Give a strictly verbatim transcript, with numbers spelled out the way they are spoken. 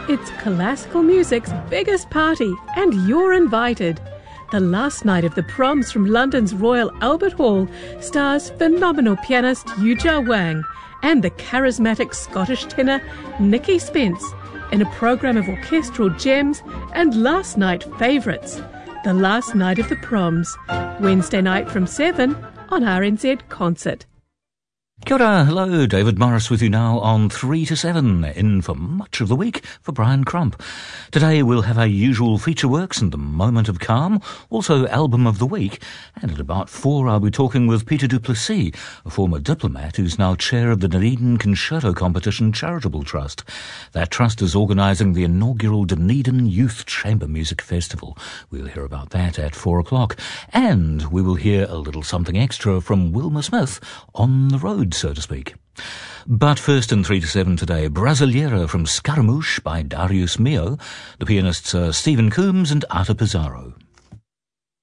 It's classical music's biggest party, and you're invited. The last night of the proms from London's Royal Albert Hall stars phenomenal pianist Yu Jia Wang and the charismatic Scottish tenor Nicky Spence in a programme of orchestral gems and last night favourites. The last night of the proms, Wednesday night from seven on R N Z Concert. Kia ora, hello, David Morris with you now on three to seven, in for much of the week for Brian Crump. Today we'll have our usual feature works and the moment of calm, also album of the week, and at about four I'll be talking with Peter du Plessis, a former diplomat who's now chair of the Dunedin Concerto Competition Charitable Trust. That trust is organising the inaugural Dunedin Youth Chamber Music Festival. We'll hear about that at four o'clock, and we will hear a little something extra from Wilma Smith on the road, so to speak. But first in three to seven today, Brasileira from Scaramouche by Darius Milhaud. The pianists are Stephen Coombs and Arta Pizarro.